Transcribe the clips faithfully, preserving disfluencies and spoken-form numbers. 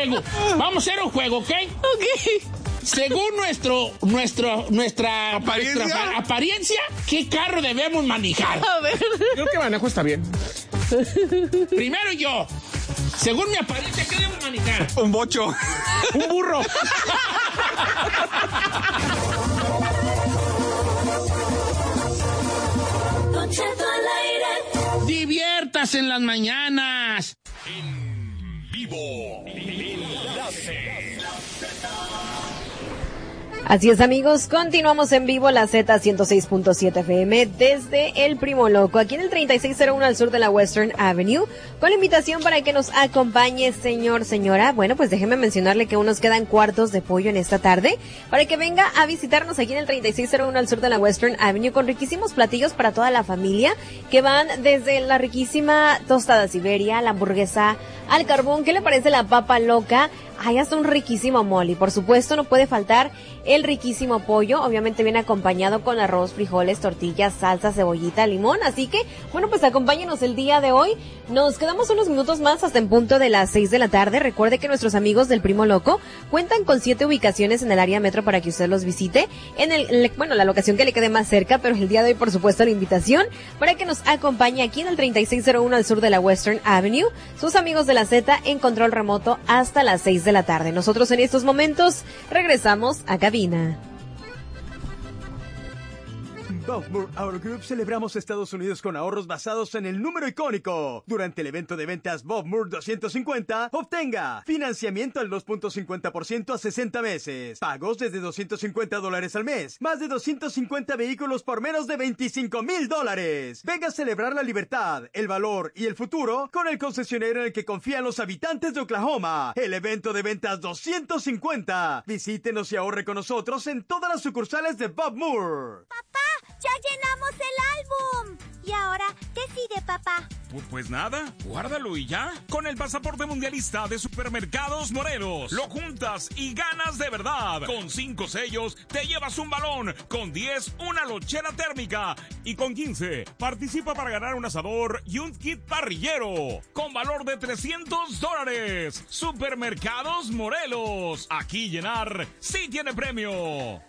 juego. Vamos a hacer un juego, ¿ok? Ok. Según nuestro, nuestro, nuestra ¿Apariencia? nuestra apariencia, ¿qué carro debemos manejar? A ver. Creo que manejo está bien. Primero yo. Según mi apariencia, ¿qué debemos manejar? Un bocho. Un burro. Don Cheto al aire. Diviértase en las mañanas. En vivo. Enlace. Así es, amigos, continuamos en vivo la Z ciento seis punto siete F M desde El Primo Loco, aquí en el treinta y seis cero uno al sur de la Western Avenue, con la invitación para que nos acompañe, señor, señora. Bueno, pues déjeme mencionarle que aún nos quedan cuartos de pollo en esta tarde, para que venga a visitarnos aquí en el treinta y seis cero uno al sur de la Western Avenue, con riquísimos platillos para toda la familia, que van desde la riquísima tostada Siberia, la hamburguesa al carbón, ¿qué le parece la papa loca? Hay hasta un riquísimo mole. Y por supuesto no puede faltar el riquísimo pollo. Obviamente viene acompañado con arroz, frijoles, tortillas, salsa, cebollita, limón. Así que, bueno, pues acompáñenos el día de hoy. Nos quedamos unos minutos más hasta en punto de las seis de la tarde. Recuerde que nuestros amigos del Primo Loco cuentan con siete ubicaciones en el área metro para que usted los visite. En el, bueno, la locación que le quede más cerca, pero el día de hoy, por supuesto, la invitación para que nos acompañe aquí en el treinta y seis cero uno al sur de la Western Avenue. Sus amigos de la Z en control remoto hasta las seis de la tarde. Nosotros en estos momentos regresamos a cabina. Bob Moore Auto Group celebramos Estados Unidos con ahorros basados en el número icónico. Durante el evento de ventas Bob Moore doscientos cincuenta, obtenga financiamiento al dos punto cincuenta por ciento a sesenta meses, pagos desde doscientos cincuenta dólares al mes, más de doscientos cincuenta vehículos por menos de veinticinco mil dólares. Venga a celebrar la libertad, el valor y el futuro con el concesionario en el que confían los habitantes de Oklahoma. El evento de ventas doscientos cincuenta. Visítenos y ahorre con nosotros en todas las sucursales de Bob Moore. ¡Papá! ¡Ya llenamos el álbum! ¿Y ahora qué sigue, papá? Pues, pues nada, guárdalo y ya. Con el pasaporte mundialista de Supermercados Morelos, lo juntas y ganas de verdad. Con cinco sellos te llevas un balón, con diez una lonchera térmica y con quince participa para ganar un asador y un kit parrillero con valor de trescientos dólares. Supermercados Morelos, aquí llenar sí tiene premio.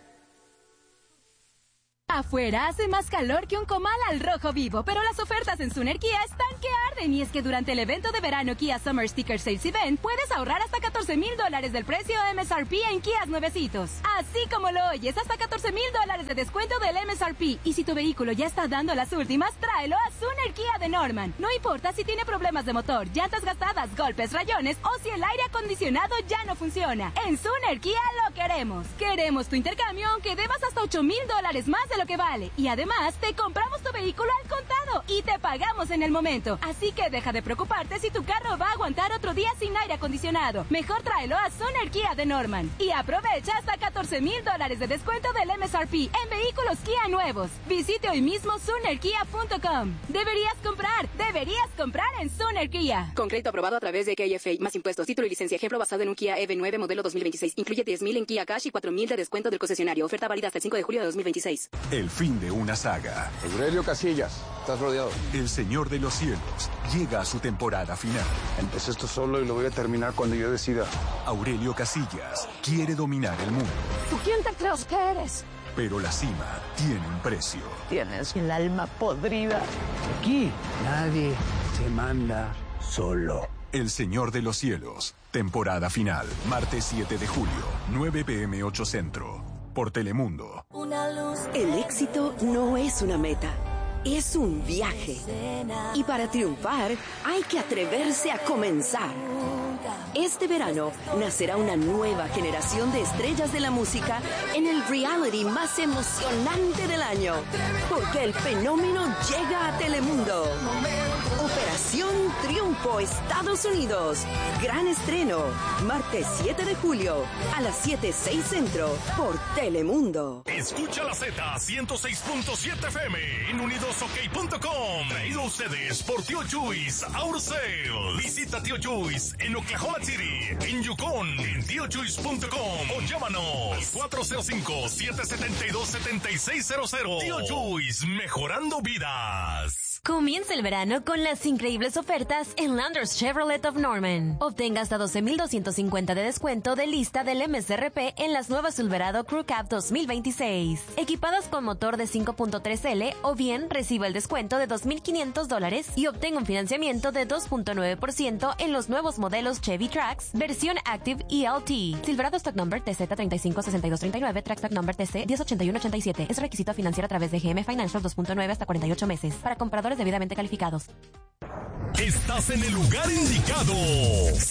Afuera hace más calor que un comal al rojo vivo, pero las ofertas en Suner Kia están que arden, y es que durante el evento de verano Kia Summer Sticker Sales Event puedes ahorrar hasta catorce mil dólares del precio M S R P en Kias nuevecitos. Así como lo oyes, hasta catorce mil dólares de descuento del M S R P, y si tu vehículo ya está dando las últimas, tráelo a Suner Kia de Norman. No importa si tiene problemas de motor, llantas gastadas, golpes, rayones o si el aire acondicionado ya no funciona. En Suner Kia lo queremos. Queremos tu intercambio aunque debas hasta ocho mil dólares más de lo que vale, y además te compramos tu vehículo al contado y te pagamos en el momento. Así que deja de preocuparte si tu carro va a aguantar otro día sin aire acondicionado. Mejor tráelo a Suner Kia de Norman y aprovecha hasta catorce mil dólares de descuento del M S R P en vehículos Kia nuevos. Visite hoy mismo suner kia punto com. Deberías comprar, deberías comprar en Suner Kia. Con crédito aprobado a través de K F A, más impuestos, título y licencia. Ejemplo basado en un Kia E V nueve modelo dos mil veintiséis. Incluye diez mil en Kia Cash y cuatro mil de descuento del concesionario. Oferta válida hasta el cinco de julio de dos mil veintiséis. El fin de una saga. Aurelio Casillas, estás rodeado. El Señor de los Cielos llega a su temporada final. Empecé esto solo y lo voy a terminar cuando yo decida. Aurelio Casillas quiere dominar el mundo. ¿Tú quién te crees que eres? Pero la cima tiene un precio. Tienes el alma podrida. Aquí nadie se manda solo. El Señor de los Cielos, temporada final, martes siete de julio, nueve pe eme ocho Centro. Por Telemundo. El éxito no es una meta, es un viaje. Y para triunfar hay que atreverse a comenzar. Este verano nacerá una nueva generación de estrellas de la música en el reality más emocionante del año. Porque el fenómeno llega a Telemundo. Operación Triunfo Estados Unidos. Gran estreno. Martes siete de julio a las siete seis Centro por Telemundo. Escucha la Z ciento seis punto siete F M en unidos ok punto com. Y ustedes por Tío Chuys Auto Sale. Visita Tío Chuys en Oklahoma City, en Yukon, en tío chuys punto com o llámanos cuatro cero cinco, siete siete dos, siete seis cero cero. Tío Chuys, mejorando vidas. Comienza el verano con las increíbles ofertas en Landers Chevrolet of Norman. Obtenga hasta doce mil doscientos cincuenta de descuento de lista del M S R P en las nuevas Silverado Crew Cab dos mil veintiséis. Equipadas con motor de cinco punto tres L o bien reciba el descuento de dos mil quinientos dólares y obtenga un financiamiento de dos punto nueve por ciento en los nuevos modelos Chevy Trax, versión Active E L T. Silverado Stock Number T Z tres cinco seis dos tres nueve, Trax Stock Number T C diez ochenta y uno ochenta y siete. Es requisito financiar a través de G M Financial dos punto nueve hasta cuarenta y ocho meses. Para compradores debidamente calificados. Estás en el lugar indicado.